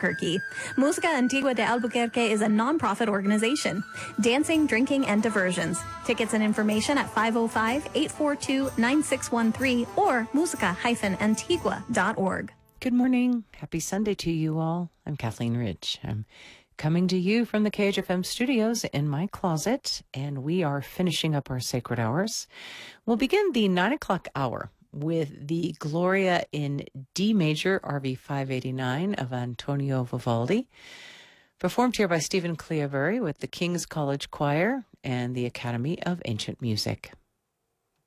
Albuquerque. Música Antigua de Albuquerque is a non-profit organization. Dancing, drinking, and diversions. Tickets and information at 505-842-9613 or musica-antigua.org. Good morning. Happy Sunday to you all. I'm Kathleen Ridge. I'm coming to you from the KHFM studios in my closet, and we are finishing up our sacred hours. We'll begin the 9 o'clock hour with the Gloria in D major, RV 589 of Antonio Vivaldi, performed here by Stephen Cleobury with the King's College Choir and the Academy of Ancient Music.